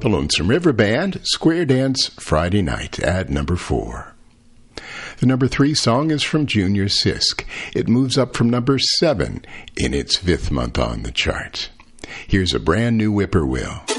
the Lonesome River Band, Square Dance Friday Night at number 4. The number 3 song is from Junior Sisk. It moves up from number 7 in its 5th month on the chart. Here's a brand new whippoorwill.